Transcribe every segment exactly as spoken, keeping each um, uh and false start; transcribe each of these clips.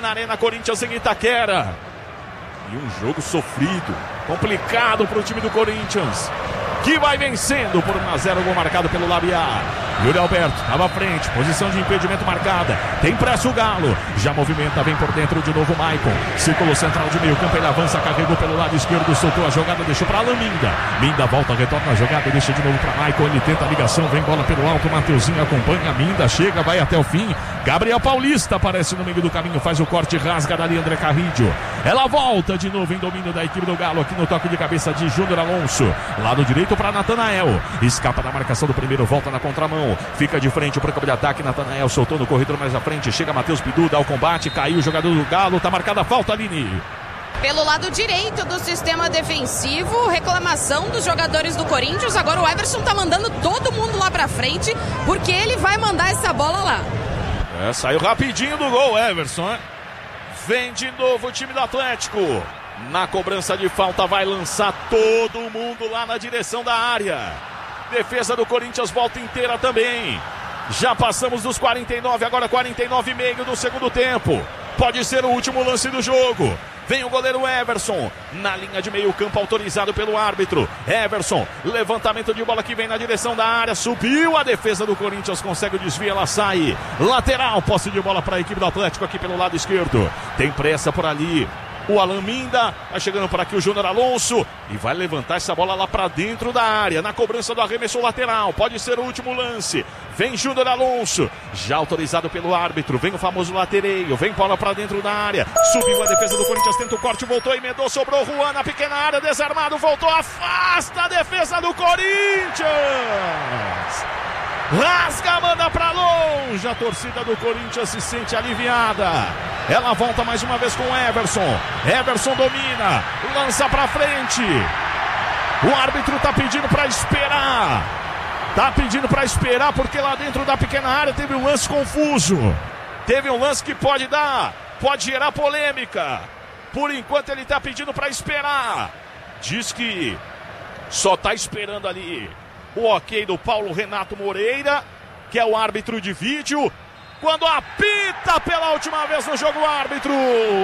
jogo na Arena Corinthians em Itaquera. E um jogo sofrido, complicado para o time do Corinthians, que vai vencendo por um a zero, gol marcado pelo Labiá. Yuri Alberto estava à frente, posição de impedimento marcada, tem pressa o Galo, já movimenta, vem por dentro de novo o Maicon, círculo central de meio campo, ele avança, carregou pelo lado esquerdo, soltou a jogada, deixou para Alan Minda, Minda volta, retorna a jogada, deixa de novo para Maicon, ele tenta a ligação, vem bola pelo alto, Mateuzinho acompanha, Minda chega, vai até o fim, Gabriel Paulista aparece no meio do caminho, faz o corte, rasga dali André Carrillo, ela volta de novo em domínio da equipe do Galo, aqui no toque de cabeça de Júnior Alonso, lado direito para Natanael, escapa da marcação do primeiro, volta na contramão, fica de frente para o campo de ataque, Natanael soltou no corredor mais à frente, chega Matheus Bidu, dá o combate, caiu o jogador do Galo, tá marcada a falta, Aline. Pelo lado direito do sistema defensivo, reclamação dos jogadores do Corinthians, agora o Everson tá mandando todo mundo lá pra frente, porque ele vai mandar essa bola lá. É, saiu rapidinho do gol, Everson, hein? Vem de novo o time do Atlético, na cobrança de falta vai lançar todo mundo lá na direção da área. Defesa do Corinthians volta inteira também. Já passamos dos quarenta e nove, agora quarenta e nove e meio do segundo tempo. Pode ser o último lance do jogo. Vem o goleiro Everson, na linha de meio campo, autorizado pelo árbitro. Everson, levantamento de bola que vem na direção da área, subiu a defesa do Corinthians, consegue o desvio, ela sai. Lateral, posse de bola para a equipe do Atlético aqui pelo lado esquerdo. Tem pressa por ali o Alan Minda, vai chegando por aqui o Júnior Alonso e vai levantar essa bola lá para dentro da área, na cobrança do arremesso lateral, pode ser o último lance. Vem Júnior Alonso, já autorizado pelo árbitro, vem o famoso latereio, vem bola para dentro da área, subiu a defesa do Corinthians, tenta o corte, voltou, emendou, sobrou Juan na pequena área, desarmado, voltou, afasta a defesa do Corinthians. Rasga, manda pra longe, a torcida do Corinthians se sente aliviada. Ela volta mais uma vez com o Everson. Everson domina, lança pra frente. O árbitro tá pedindo pra esperar. Tá pedindo pra esperar porque lá dentro da pequena área teve um lance confuso. Teve um lance que pode dar, pode gerar polêmica. Por enquanto ele tá pedindo pra esperar. Diz que só tá esperando ali o ok do Paulo Renato Moreira, que é o árbitro de vídeo, quando apita pela última vez no jogo o árbitro.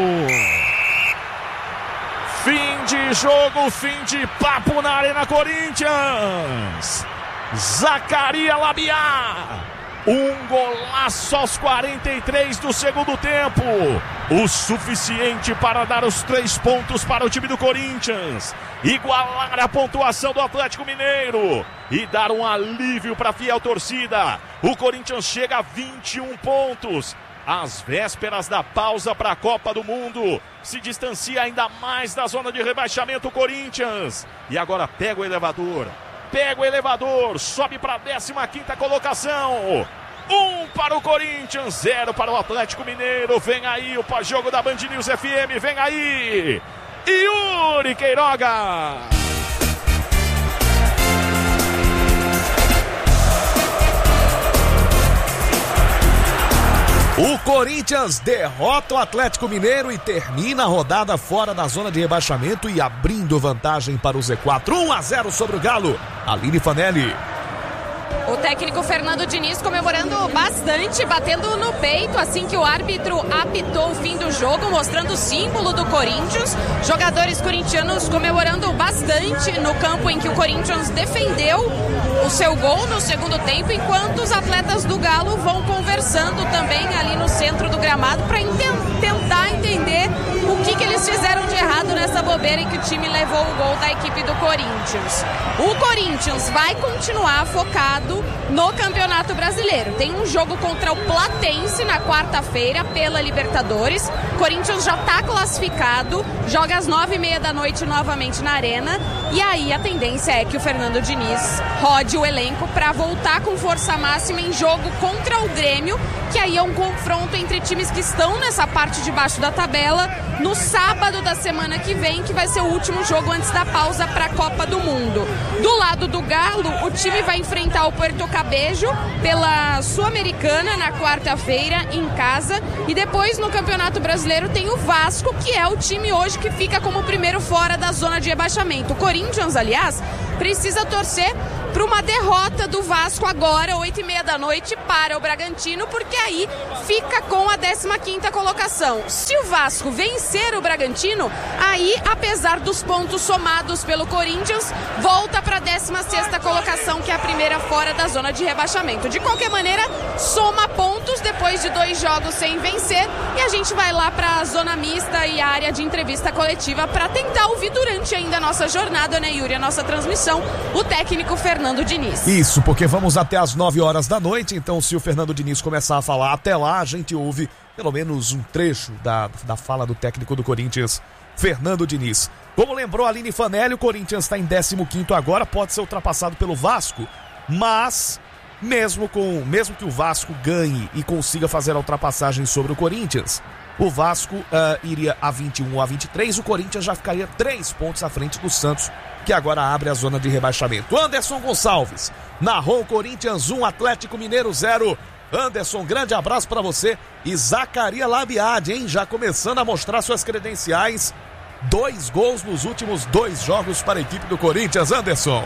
Fim de jogo, fim de papo na Arena Corinthians. Zacaria Labiá. Um golaço aos quarenta e três do segundo tempo. O suficiente para dar os três pontos para o time do Corinthians. Igualar a pontuação do Atlético Mineiro. E dar um alívio para a fiel torcida. O Corinthians chega a vinte e um pontos. Às vésperas da pausa para a Copa do Mundo. Se distancia ainda mais da zona de rebaixamento o Corinthians. E agora pega o elevador. Pega o elevador, sobe para a décima quinta colocação. Um para o Corinthians, zero para o Atlético Mineiro. Vem aí o pós-jogo da Band News F M, vem aí Yuri Queiroga. O Corinthians derrota o Atlético Mineiro e termina a rodada fora da zona de rebaixamento e abrindo vantagem para o Z quatro. um a zero sobre o Galo. Aline Fanelli. O técnico Fernando Diniz comemorando bastante, batendo no peito assim que o árbitro apitou o fim do jogo, mostrando o símbolo do Corinthians. Jogadores corintianos comemorando bastante no campo em que o Corinthians defendeu o seu gol no segundo tempo, enquanto os atletas do Galo vão conversando também ali no centro do gramado para tentar entender o que, que eles fizeram de errado nessa bobeira em que o time levou o gol da equipe do Corinthians. O Corinthians vai continuar focado no Campeonato Brasileiro. Tem um jogo contra o Platense na quarta-feira pela Libertadores. O Corinthians já está classificado, joga às nove e meia da noite novamente na Arena. E aí a tendência é que o Fernando Diniz rode o elenco para voltar com força máxima em jogo contra o Grêmio, que aí é um confronto entre times que estão nessa parte de baixo da tabela, no sábado da semana que vem, que vai ser o último jogo antes da pausa para a Copa do Mundo. Do lado do Galo, o time vai enfrentar o Puerto Cabello pela Sul-Americana na quarta-feira em casa, e depois no Campeonato Brasileiro tem o Vasco, que é o time hoje que fica como o primeiro fora da zona de rebaixamento. O Corinthians, aliás, precisa torcer para uma derrota do Vasco agora, oito e meia da noite, para o Bragantino, porque aí fica com a décima quinta colocação. Se o Vasco vencer o Bragantino, aí, apesar dos pontos somados pelo Corinthians, volta para a décima sexta colocação, que é a primeira fora da zona de rebaixamento. De qualquer maneira, soma pontos depois de dois jogos sem vencer, e a gente vai lá para a zona mista e a área de entrevista coletiva para tentar ouvir durante ainda a nossa jornada, né, Yuri, a nossa transmissão, o técnico Fernando Diniz. Isso, porque vamos até às nove horas da noite, então se o Fernando Diniz começar a falar até lá, a gente ouve pelo menos um trecho da, da fala do técnico do Corinthians, Fernando Diniz. Como lembrou a Aline Fanelli, o Corinthians está em décimo quinto agora, pode ser ultrapassado pelo Vasco, mas mesmo, com, mesmo que o Vasco ganhe e consiga fazer a ultrapassagem sobre o Corinthians, o Vasco uh, iria a vinte e um ou a vinte e três, o Corinthians já ficaria três pontos à frente do Santos, que agora abre a zona de rebaixamento. Anderson Gonçalves narrou Corinthians um, Atlético Mineiro zero. Anderson, grande abraço para você. E Zacaria Labiade, hein? Já começando a mostrar suas credenciais. Dois gols nos últimos dois jogos para a equipe do Corinthians, Anderson.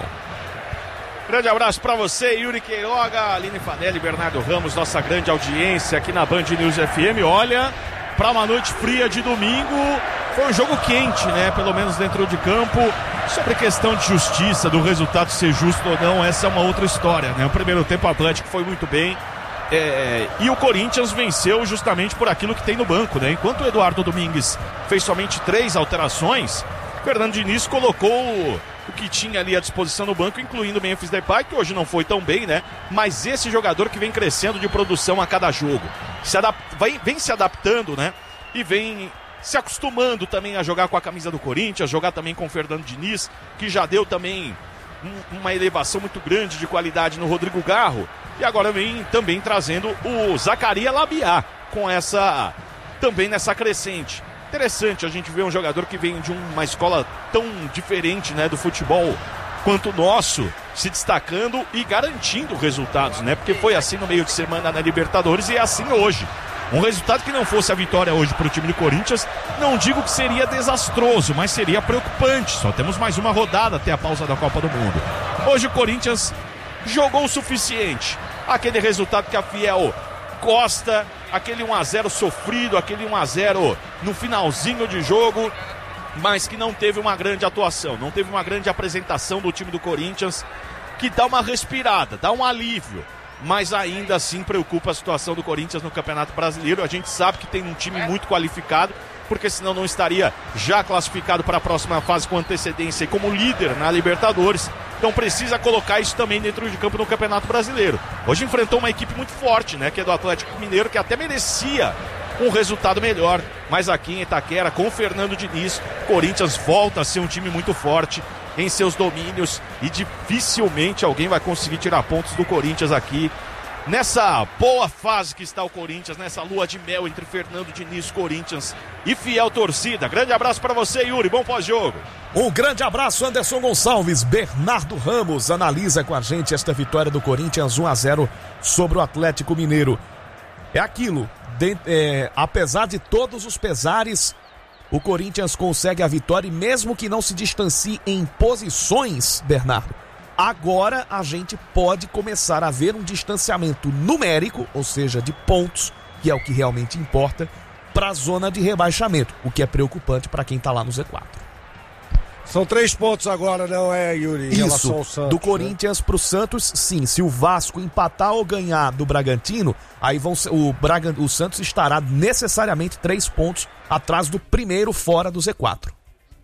Grande abraço para você, Yuri Queiroga, Aline Fanelli, Bernardo Ramos, nossa grande audiência aqui na Band News F M. Olha, para uma noite fria de domingo, foi um jogo quente, né? Pelo menos dentro de campo. Sobre questão de justiça, do resultado ser justo ou não, essa é uma outra história, né? O primeiro tempo o Atlético foi muito bem. É, e o Corinthians venceu justamente por aquilo que tem no banco, né? Enquanto o Eduardo Domingues fez somente três alterações, Fernando Diniz colocou o que tinha ali à disposição no banco, incluindo o Memphis Depay, que hoje não foi tão bem, né? Mas esse jogador que vem crescendo de produção a cada jogo, se adap- vem, vem se adaptando, né? E vem se acostumando também a jogar com a camisa do Corinthians, jogar também com o Fernando Diniz, que já deu também um, uma elevação muito grande de qualidade no Rodrigo Garro. E agora vem também trazendo o Zacaria Labiá com essa, também nessa crescente. Interessante a gente ver um jogador que vem de uma escola tão diferente, né, do futebol quanto o nosso, se destacando e garantindo resultados, né? Porque foi assim no meio de semana na Libertadores e é assim hoje. Um resultado que não fosse a vitória hoje para o time do Corinthians, não digo que seria desastroso, mas seria preocupante. Só temos mais uma rodada até a pausa da Copa do Mundo. Hoje o Corinthians jogou o suficiente. Aquele resultado que a Fiel gosta, aquele um a zero sofrido, aquele um a zero no finalzinho de jogo, mas que não teve uma grande atuação, não teve uma grande apresentação do time do Corinthians, que dá uma respirada, dá um alívio, mas ainda assim preocupa a situação do Corinthians no Campeonato Brasileiro. A gente sabe que tem um time muito qualificado, porque senão não estaria já classificado para a próxima fase com antecedência e como líder na Libertadores. Então precisa colocar isso também dentro de campo no Campeonato Brasileiro. Hoje enfrentou uma equipe muito forte, né, que é do Atlético Mineiro, que até merecia um resultado melhor. Mas aqui em Itaquera, com o Fernando Diniz, Corinthians volta a ser um time muito forte em seus domínios e dificilmente alguém vai conseguir tirar pontos do Corinthians aqui. Nessa boa fase que está o Corinthians, nessa lua de mel entre Fernando Diniz, Corinthians e fiel torcida. Grande abraço para você, Yuri, bom pós-jogo. Um grande abraço, Anderson Gonçalves. Bernardo Ramos analisa com a gente esta vitória do Corinthians um a zero sobre o Atlético Mineiro. É aquilo, de, é, apesar de todos os pesares, o Corinthians consegue a vitória e mesmo que não se distancie em posições, Bernardo, agora a gente pode começar a ver um distanciamento numérico, ou seja, de pontos, que é o que realmente importa, para a zona de rebaixamento, o que é preocupante para quem está lá no Z quatro. São três pontos agora, não é, Yuri? Em Isso, ao Santos, do Corinthians, né, para o Santos, sim. Se o Vasco empatar ou ganhar do Bragantino, aí vão ser, o, Braga, o Santos estará necessariamente três pontos atrás do primeiro fora do Z quatro.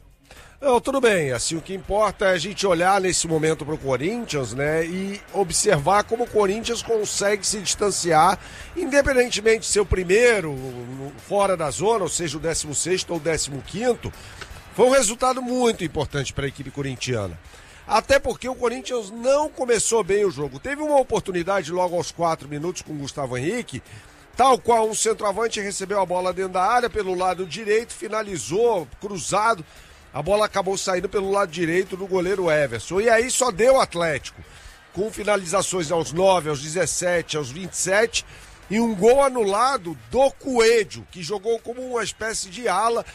Não, tudo bem, assim, o que importa é a gente olhar nesse momento para o Corinthians, né, e observar como o Corinthians consegue se distanciar, independentemente de ser o primeiro fora da zona, ou seja, o décimo sexto ou o décimo quinto, foi um resultado muito importante para a equipe corintiana. Até porque o Corinthians não começou bem o jogo. Teve uma oportunidade logo aos quatro minutos com o Gustavo Henrique, tal qual um centroavante recebeu a bola dentro da área pelo lado direito, finalizou, cruzado, a bola acabou saindo pelo lado direito do goleiro Everson. E aí só deu o Atlético, com finalizações aos nove, aos dezessete, aos vinte e sete, e um gol anulado do Coelho, que jogou como uma espécie de ala,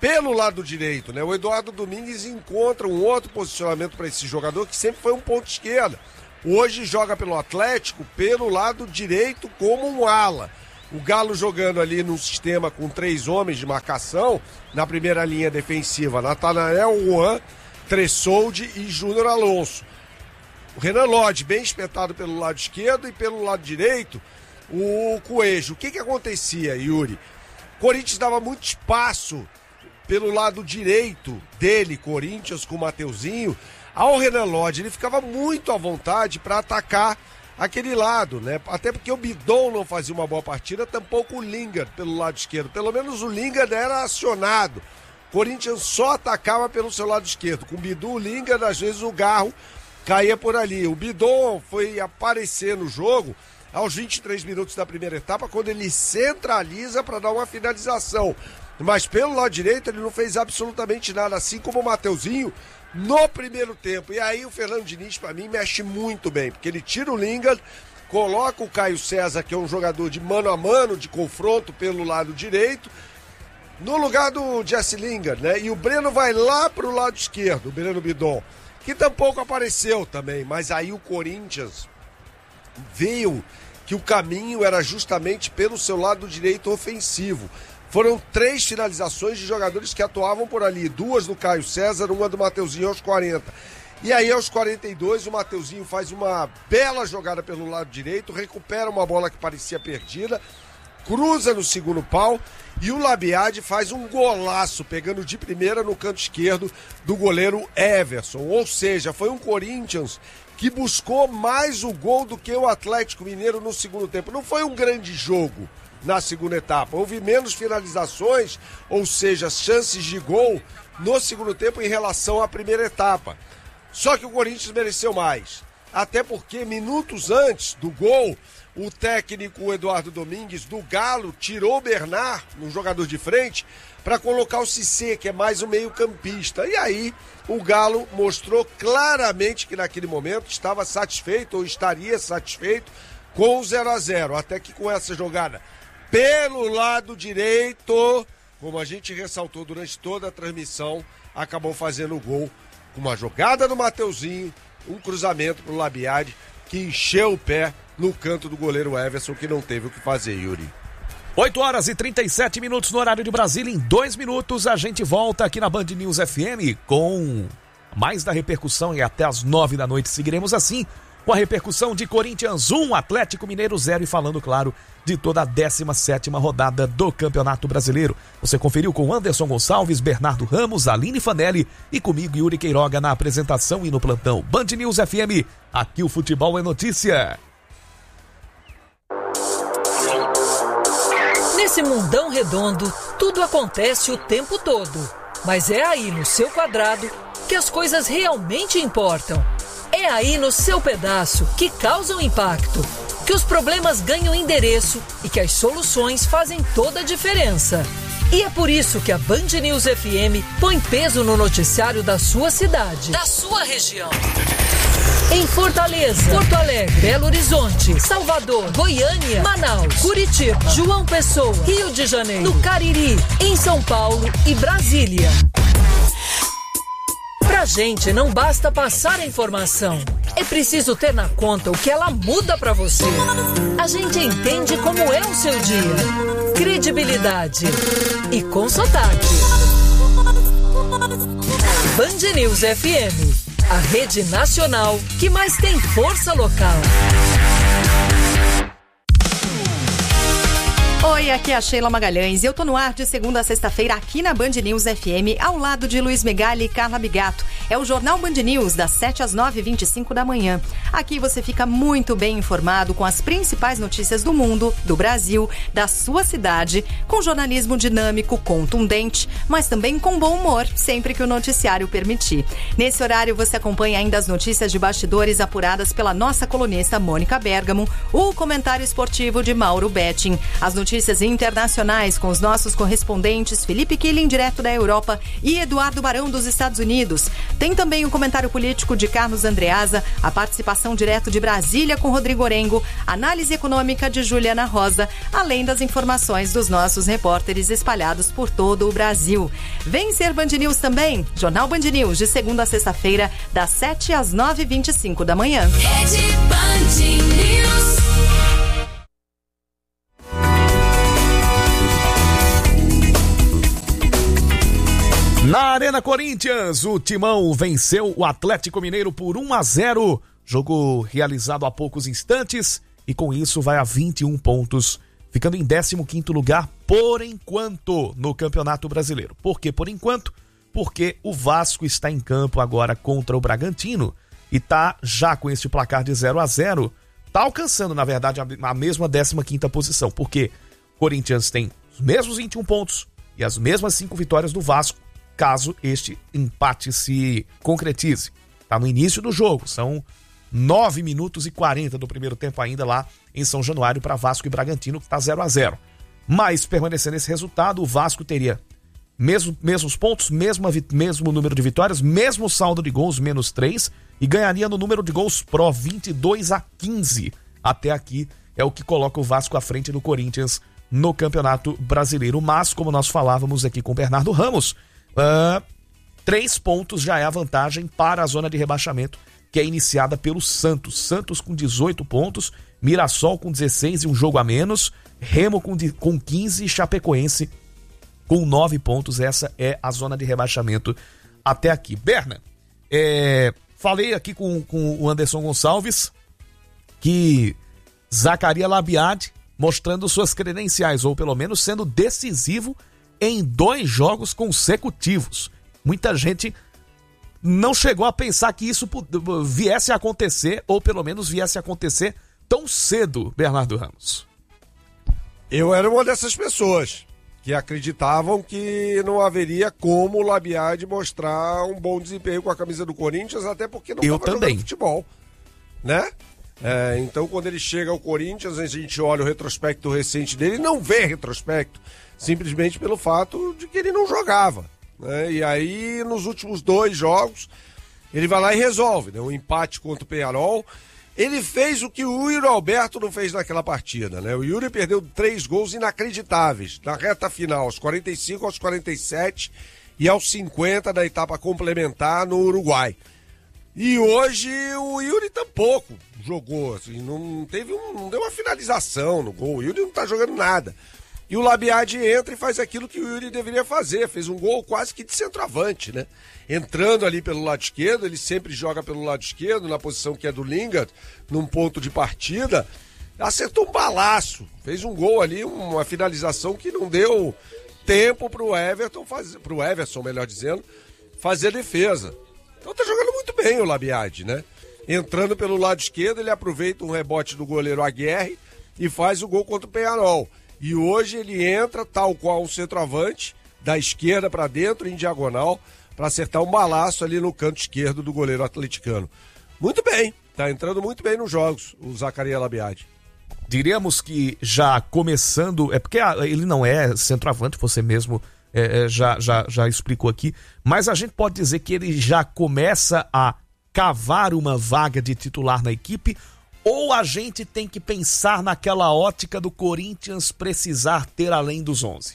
pelo lado direito, né? O Eduardo Domingues encontra um outro posicionamento para esse jogador que sempre foi um ponto esquerda. Hoje joga pelo Atlético pelo lado direito como um ala. O Galo jogando ali num sistema com três homens de marcação, na primeira linha defensiva, Natanael, Juan, Tressoldi e Júnior Alonso. O Renan Lodge bem espetado pelo lado esquerdo e pelo lado direito, o Coelho. O que que acontecia, Yuri? O Corinthians dava muito espaço pelo lado direito dele, Corinthians, com o Mateuzinho, ao Renan Lodge. Ele ficava muito à vontade para atacar aquele lado, né? Até porque o Bidon não fazia uma boa partida, tampouco o Lingard pelo lado esquerdo. Pelo menos o Lingard era acionado. O Corinthians só atacava pelo seu lado esquerdo. Com o Bidu, o Lingard, às vezes o Garro caía por ali. O Bidon foi aparecer no jogo aos vinte e três minutos da primeira etapa, quando ele centraliza para dar uma finalização. Mas pelo lado direito ele não fez absolutamente nada, assim como o Mateuzinho no primeiro tempo. E aí o Fernando Diniz, para mim, mexe muito bem, porque ele tira o Lingard, coloca o Caio César, que é um jogador de mano a mano, de confronto pelo lado direito, no lugar do Jesse Lingard, né? E o Breno vai lá pro lado esquerdo, o Breno Bidon, que tampouco apareceu também. Mas aí o Corinthians viu que o caminho era justamente pelo seu lado direito ofensivo. Foram três finalizações de jogadores que atuavam por ali. Duas do Caio César, uma do Mateuzinho aos quarenta. E aí, aos quarenta e dois, o Mateuzinho faz uma bela jogada pelo lado direito, recupera uma bola que parecia perdida, cruza no segundo pau e o Labiade faz um golaço, pegando de primeira no canto esquerdo do goleiro Everson. Ou seja, foi um Corinthians que buscou mais o gol do que o Atlético Mineiro no segundo tempo. Não foi um grande jogo na segunda etapa. Houve menos finalizações, ou seja, chances de gol no segundo tempo em relação à primeira etapa. Só que o Corinthians mereceu mais. Até porque minutos antes do gol, o técnico Eduardo Domingues do Galo tirou o Bernard, um jogador de frente, para colocar o Cissé, que é mais um meio-campista. E aí o Galo mostrou claramente que naquele momento estava satisfeito, ou estaria satisfeito, com o zero a zero. Até que com essa jogada pelo lado direito, como a gente ressaltou durante toda a transmissão, acabou fazendo o gol com uma jogada do Mateuzinho, um cruzamento pro Labiade, que encheu o pé no canto do goleiro Everson, que não teve o que fazer, Yuri. oito horas e trinta e sete minutos no horário de Brasília. Em dois minutos a gente volta aqui na Band News F M com mais da repercussão, e até às nove da noite seguiremos assim com a repercussão de Corinthians um, Atlético Mineiro zero, e falando, claro, de toda a décima sétima rodada do Campeonato Brasileiro. Você conferiu com Anderson Gonçalves, Bernardo Ramos, Aline Fanelli e comigo, Yuri Queiroga, na apresentação e no plantão. Band News F M, aqui o futebol é notícia. Nesse mundão redondo, tudo acontece o tempo todo. Mas é aí no seu quadrado que as coisas realmente importam. É aí no seu pedaço que causam impacto, que os problemas ganham endereço e que as soluções fazem toda a diferença. E é por isso que a Band News F M põe peso no noticiário da sua cidade, da sua região. Em Fortaleza, Porto Alegre, Belo Horizonte, Salvador, Goiânia, Manaus, Curitiba, João Pessoa, Rio de Janeiro, no Cariri, em São Paulo e Brasília. Pra gente não basta passar a informação, é preciso ter na conta o que ela muda pra você. A gente entende como é o seu dia. Credibilidade e com sotaque. Band News F M, a rede nacional que mais tem força local. Oi, aqui é a Sheila Magalhães e eu tô no ar de segunda a sexta-feira aqui na Band News F M, ao lado de Luiz Megali e Carla Bigato. É o Jornal Band News, das sete às nove e vinte e cinco da manhã. Aqui você fica muito bem informado com as principais notícias do mundo, do Brasil, da sua cidade, com jornalismo dinâmico, contundente, mas também com bom humor, sempre que o noticiário permitir. Nesse horário você acompanha ainda as notícias de bastidores apuradas pela nossa colunista Mônica Bergamo, o comentário esportivo de Mauro Betting, as notícias notícias internacionais com os nossos correspondentes Felipe Killing, direto da Europa, e Eduardo Barão, dos Estados Unidos. Tem também o comentário político de Carlos Andreasa, a participação direto de Brasília com Rodrigo Orengo, análise econômica de Juliana Rosa, além das informações dos nossos repórteres espalhados por todo o Brasil. Vem ser Band News também, Jornal Band News, de segunda a sexta-feira, das sete às nove e vinte e cinco da manhã. Rede Band News. Na Arena Corinthians, o Timão venceu o Atlético Mineiro por um a zero. Jogo realizado há poucos instantes e com isso vai a vinte e um pontos, ficando em décimo quinto lugar por enquanto no Campeonato Brasileiro. Por que por enquanto? Porque o Vasco está em campo agora contra o Bragantino e tá já com este placar de zero a zero, tá alcançando na verdade a mesma décima quinta posição, porque o Corinthians tem os mesmos vinte e um pontos e as mesmas cinco vitórias do Vasco, caso este empate se concretize. Tá no início do jogo, são nove minutos e quarenta do primeiro tempo ainda lá em São Januário para Vasco e Bragantino, que tá zero a zero. Mas permanecendo esse resultado, o Vasco teria mesmo, mesmos pontos, mesma, mesmo número de vitórias, mesmo saldo de gols, menos três, e ganharia no número de gols pró, vinte e dois a quinze. Até aqui é o que coloca o Vasco à frente do Corinthians no Campeonato Brasileiro. Mas, como nós falávamos aqui com o Bernardo Ramos, uh, três pontos já é a vantagem para a zona de rebaixamento, que é iniciada pelo Santos. Santos com dezoito pontos, Mirassol com dezesseis e um jogo a menos, Remo com, com quinze e Chapecoense com nove pontos. Essa é a zona de rebaixamento até aqui. Berna, é, falei aqui com, com o Anderson Gonçalves que Zacarias Labiade mostrando suas credenciais, ou pelo menos sendo decisivo em dois jogos consecutivos. Muita gente não chegou a pensar que isso viesse a acontecer, ou pelo menos viesse a acontecer tão cedo, Bernardo Ramos. Eu era uma dessas pessoas que acreditavam que não haveria como o Labiade mostrar um bom desempenho com a camisa do Corinthians, até porque não estava jogando futebol, né? É, então, quando ele chega ao Corinthians, a gente olha o retrospecto recente dele e não vê retrospecto, simplesmente pelo fato de que ele não jogava, né? E aí, nos últimos dois jogos, ele vai lá e resolve, né? Um empate contra o Peñarol. Ele fez o que o Yuri Alberto não fez naquela partida, né? O Yuri perdeu três gols inacreditáveis na reta final, aos quarenta e cinco, aos quarenta e sete e aos cinquenta da etapa complementar no Uruguai. E hoje o Yuri tampouco jogou, assim, não teve um, não deu uma finalização no gol. O Yuri não tá jogando nada. E o Labiade entra e faz aquilo que o Yuri deveria fazer, fez um gol quase que de centroavante, né? Entrando ali pelo lado esquerdo, ele sempre joga pelo lado esquerdo, na posição que é do Lingard, num ponto de partida, acertou um balaço, fez um gol ali, uma finalização que não deu tempo pro Everton fazer, pro Everson, melhor dizendo, fazer a defesa. Então tá jogando muito bem o Labiade, né? Entrando pelo lado esquerdo, ele aproveita um rebote do goleiro Aguirre e faz o gol contra o Peñarol. E hoje ele entra tal qual um centroavante, da esquerda para dentro, em diagonal, para acertar um balaço ali no canto esquerdo do goleiro atleticano. Muito bem, tá entrando muito bem nos jogos, o Zacarias Labiade. Diríamos que já começando, é porque ele não é centroavante, você mesmo é, já, já, já explicou aqui, mas a gente pode dizer que ele já começa a cavar uma vaga de titular na equipe, ou a gente tem que pensar naquela ótica do Corinthians precisar ter além dos onze?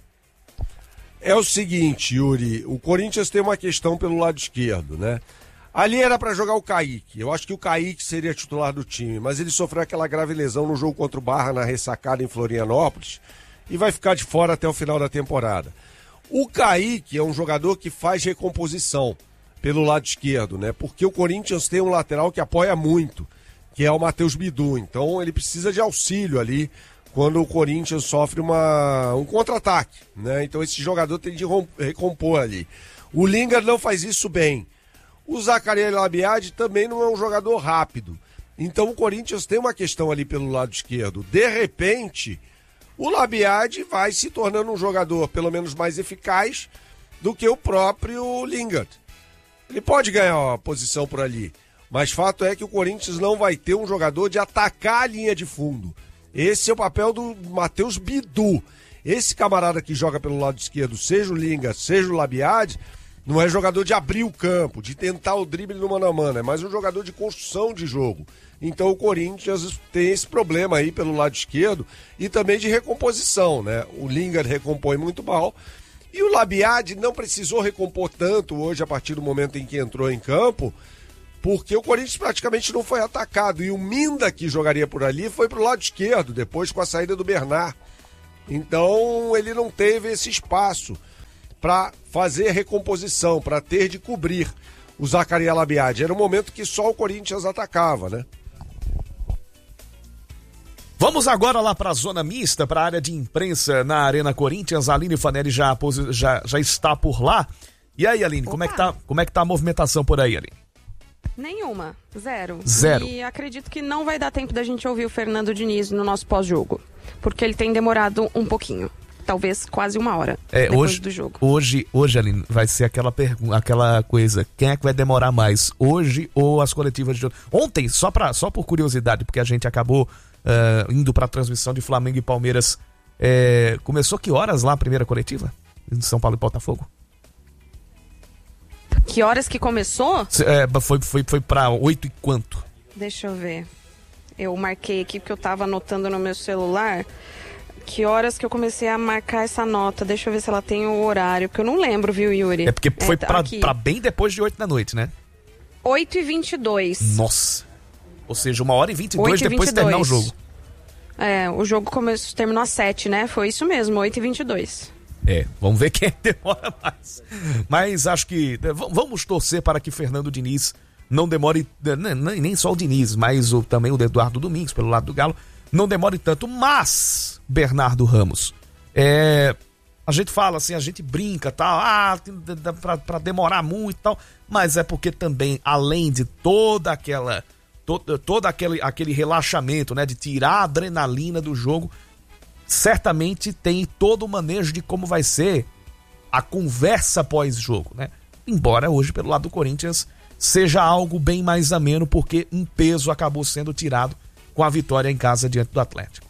É o seguinte, Yuri, o Corinthians tem uma questão pelo lado esquerdo, né? Ali era para jogar o Kaique, eu acho que o Kaique seria titular do time, mas ele sofreu aquela grave lesão no jogo contra o Barra na ressacada em Florianópolis e vai ficar de fora até o final da temporada. O Kaique é um jogador que faz recomposição pelo lado esquerdo, né? Porque o Corinthians tem um lateral que apoia muito, que é o Matheus Bidu, então ele precisa de auxílio ali quando o Corinthians sofre uma, um contra-ataque, né? Então esse jogador tem de recompor ali. O Lingard não faz isso bem. O Zacarias Labiade também não é um jogador rápido. Então o Corinthians tem uma questão ali pelo lado esquerdo. De repente, o Labiade vai se tornando um jogador pelo menos mais eficaz do que o próprio Lingard. Ele pode ganhar a posição por ali, mas fato é que o Corinthians não vai ter um jogador de atacar a linha de fundo. Esse é o papel do Matheus Bidu. Esse camarada que joga pelo lado esquerdo, seja o Linga, seja o Labiad, não é jogador de abrir o campo, de tentar o drible no mano a mano, é mais um jogador de construção de jogo. Então o Corinthians tem esse problema aí pelo lado esquerdo e também de recomposição, né? O Linga recompõe muito mal e o Labiad não precisou recompor tanto hoje a partir do momento em que entrou em campo, porque o Corinthians praticamente não foi atacado e o Minda, que jogaria por ali, foi pro lado esquerdo, depois com a saída do Bernard. Então ele não teve esse espaço para fazer recomposição, para ter de cobrir o Zacarias Labiad. Era um momento que só o Corinthians atacava, né? Vamos agora lá para a zona mista, para a área de imprensa na Arena Corinthians. A Aline Fanelli já, já, já está por lá. E aí, Aline, como é, que tá, como é que tá a movimentação por aí, Aline? Nenhuma, zero. Zero. E acredito que não vai dar tempo da gente ouvir o Fernando Diniz no nosso pós-jogo, porque ele tem demorado um pouquinho. Talvez quase uma hora é, depois hoje, do jogo. Hoje, hoje, Aline, vai ser aquela, pergunta, aquela coisa, quem é que vai demorar mais, hoje ou as coletivas de... Ontem, só, pra, só por curiosidade, porque a gente acabou uh, indo para a transmissão de Flamengo e Palmeiras, é, começou que horas lá a primeira coletiva? Em São Paulo e Botafogo? Que horas que começou? É, foi, foi, foi para oito e quanto? Deixa eu ver. Eu marquei aqui porque eu tava anotando no meu celular... Que horas que eu comecei a marcar essa nota? Deixa eu ver se ela tem o horário, porque eu não lembro, viu, Yuri? É porque foi é, pra, pra bem depois de oito da noite, né? oito e vinte e dois. Nossa! Ou seja, uma hora e vinte e dois depois de terminar o jogo. É, o jogo começou, terminou às sete, né? Foi isso mesmo, oito e vinte e dois. É, vamos ver quem demora mais. Mas acho que... Vamos torcer para que Fernando Diniz não demore... Nem só o Diniz, mas o, também o Eduardo Domingos, pelo lado do Galo, não demore tanto, mas, Bernardo Ramos, é, a gente fala assim, a gente brinca, tal, ah, pra, pra demorar muito e tal, mas é porque também, além de toda aquela, todo, todo aquele, aquele relaxamento, né, de tirar a adrenalina do jogo, certamente tem todo o manejo de como vai ser a conversa pós-jogo, né? Embora hoje, pelo lado do Corinthians, seja algo bem mais ameno, porque um peso acabou sendo tirado com a vitória em casa diante do Atlético.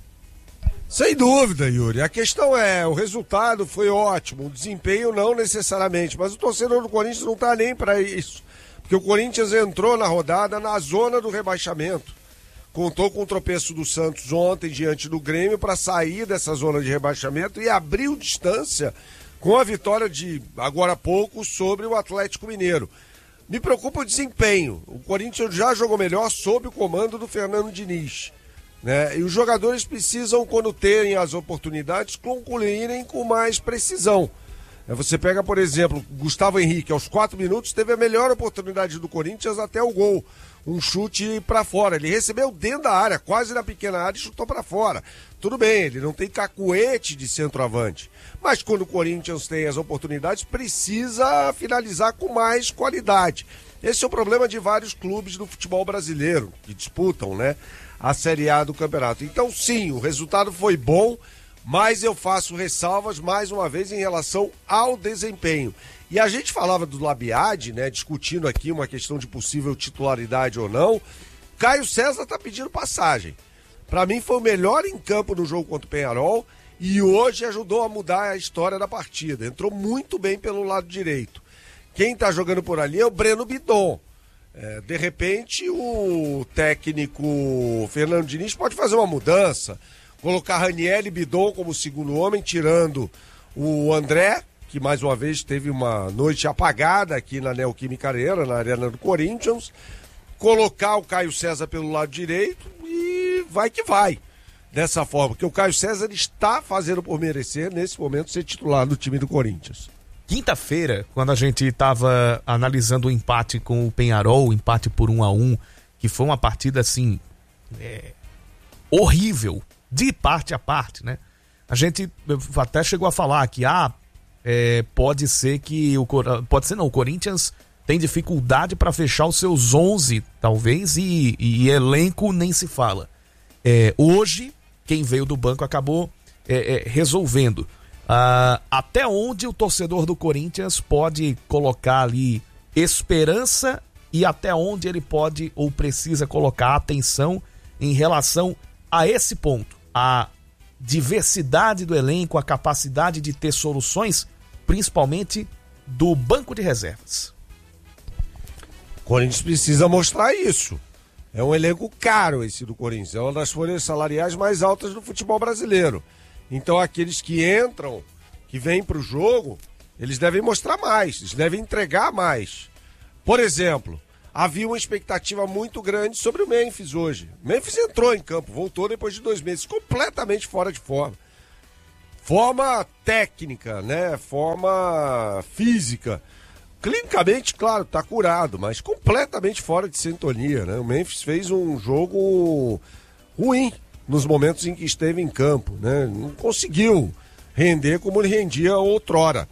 Sem dúvida, Yuri. A questão é, o resultado foi ótimo, o desempenho não necessariamente, mas o torcedor do Corinthians não tá nem para isso. Porque o Corinthians entrou na rodada na zona do rebaixamento. Contou com o tropeço do Santos ontem diante do Grêmio para sair dessa zona de rebaixamento e abriu distância com a vitória de agora há pouco sobre o Atlético Mineiro. Me preocupa o desempenho. O Corinthians já jogou melhor sob o comando do Fernando Diniz, né? E os jogadores precisam, quando terem as oportunidades, concluírem com mais precisão. Você pega, por exemplo, Gustavo Henrique, aos quatro minutos, teve a melhor oportunidade do Corinthians até o gol. Um chute para fora. Ele recebeu dentro da área, quase na pequena área, e chutou para fora. Tudo bem, ele não tem cacuete de centroavante. Mas quando o Corinthians tem as oportunidades, precisa finalizar com mais qualidade. Esse é o problema de vários clubes do futebol brasileiro, que disputam, né, a Série A do campeonato. Então, sim, o resultado foi bom, mas eu faço ressalvas, mais uma vez, em relação ao desempenho. E a gente falava do Labiad, né, discutindo aqui uma questão de possível titularidade ou não. Caio César está pedindo passagem. Para mim foi o melhor em campo no jogo contra o Peñarol e hoje ajudou a mudar a história da partida. Entrou muito bem pelo lado direito. Quem está jogando por ali é o Breno Bidon. É, de repente o técnico Fernando Diniz pode fazer uma mudança, colocar Raniel e Bidon como segundo homem, tirando o André, que mais uma vez teve uma noite apagada aqui na Neoquímica Arena, na Arena do Corinthians, colocar o Caio César pelo lado direito e vai que vai, dessa forma, porque o Caio César está fazendo por merecer, nesse momento, ser titular do time do Corinthians. Quinta-feira, quando a gente estava analisando o empate com o Peñarol, o empate por um a um, que foi uma partida, assim, é, horrível, de parte a parte, né? A gente até chegou a falar que, ah, É, pode ser que o pode ser não, o Corinthians tem dificuldade para fechar os seus onze, talvez, e, e elenco nem se fala. É, hoje, quem veio do banco acabou é, é, resolvendo. Ah, até onde o torcedor do Corinthians pode colocar ali esperança e até onde ele pode ou precisa colocar atenção em relação a esse ponto, a diversidade do elenco, a capacidade de ter soluções, principalmente do banco de reservas. O Corinthians precisa mostrar isso. É um elenco caro esse do Corinthians, é uma das folhas salariais mais altas do futebol brasileiro. Então aqueles que entram, que vêm para o jogo, eles devem mostrar mais, eles devem entregar mais. Por exemplo, havia uma expectativa muito grande sobre o Memphis hoje. O Memphis entrou em campo, voltou depois de dois meses, completamente fora de forma. Forma técnica, né? Forma física. Clinicamente, claro, tá curado, mas completamente fora de sintonia, né? O Memphis fez um jogo ruim nos momentos em que esteve em campo, né? Não conseguiu render como ele rendia outrora.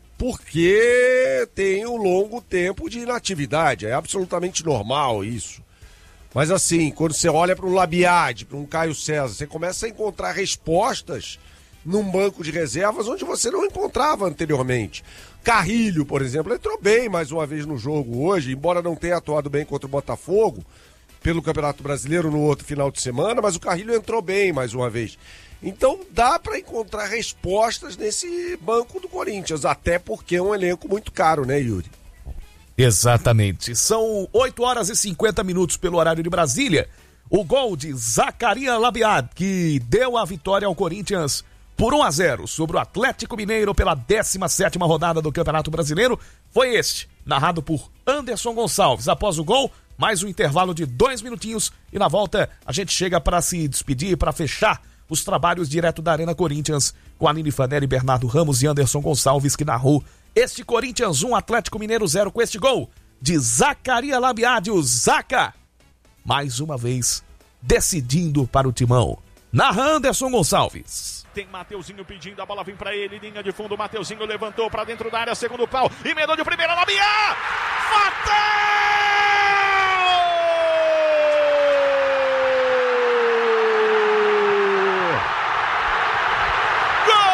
Porque tem um longo tempo de inatividade, é absolutamente normal isso. Mas assim, quando você olha para um Labiade, para um Caio César, você começa a encontrar respostas num banco de reservas onde você não encontrava anteriormente. Carrilho, por exemplo, entrou bem mais uma vez no jogo hoje, embora não tenha atuado bem contra o Botafogo, pelo Campeonato Brasileiro no outro final de semana, mas o Carrilho entrou bem mais uma vez. Então dá para encontrar respostas nesse banco do Corinthians, até porque é um elenco muito caro, né, Yuri? Exatamente. São oito horas e cinquenta minutos pelo horário de Brasília. O gol de Zacarias Labiad, que deu a vitória ao Corinthians por um a zero sobre o Atlético Mineiro pela décima sétima rodada do Campeonato Brasileiro, foi este, narrado por Anderson Gonçalves. Após o gol, mais um intervalo de dois minutinhos e na volta a gente chega para se despedir, para fechar os trabalhos direto da Arena Corinthians com Aline Fanelli, Bernardo Ramos e Anderson Gonçalves, que narrou este Corinthians um, Atlético Mineiro zero, com este gol de Zacarias Labiad, o Zaca, mais uma vez decidindo para o timão. Narra Anderson Gonçalves. Tem Mateuzinho pedindo, a bola vem pra ele, linha de fundo, Mateuzinho levantou pra dentro da área, segundo pau, emendou de primeira, Labiad! Bateu!